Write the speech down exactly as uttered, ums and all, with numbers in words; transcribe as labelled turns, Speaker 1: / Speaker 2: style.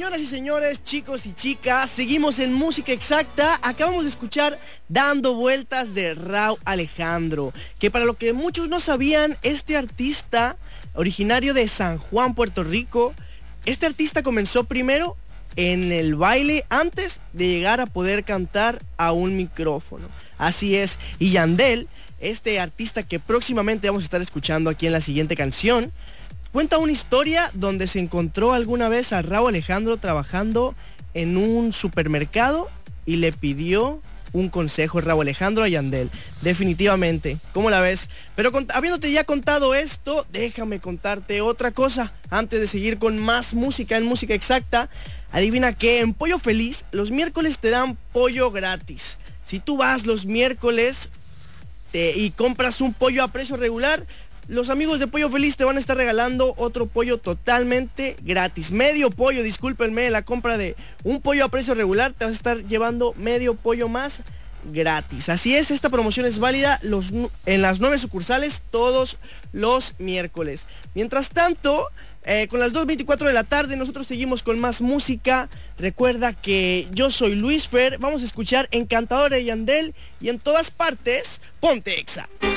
Speaker 1: Señoras y señores, chicos y chicas, seguimos en Música Exacta. Acabamos de escuchar Dando Vueltas de Rauw Alejandro, que para lo que muchos no sabían, este artista originario de San Juan, Puerto Rico, este artista comenzó primero en el baile antes de llegar a poder cantar a un micrófono. Así es, y Yandel, este artista que próximamente vamos a estar escuchando aquí en la siguiente canción, cuenta una historia donde se encontró alguna vez a Rauw Alejandro trabajando en un supermercado y le pidió un consejo Rauw Alejandro a Yandel. Definitivamente, ¿cómo la ves? Pero con, habiéndote ya contado esto, déjame contarte otra cosa antes de seguir con más música en Música Exacta. Adivina qué, en Pollo Feliz los miércoles te dan pollo gratis. Si tú vas los miércoles te, y compras un pollo a precio regular, los amigos de Pollo Feliz te van a estar regalando otro pollo totalmente gratis. Medio pollo, discúlpenme, la compra de un pollo a precio regular te vas a estar llevando medio pollo más gratis. Así es, esta promoción es válida los, en las nueve sucursales todos los miércoles. Mientras tanto, eh, con las dos veinticuatro de la tarde nosotros seguimos con más música. Recuerda que yo soy Luis Fer, vamos a escuchar Encantadora de Yandel y en todas partes, ponte Exa.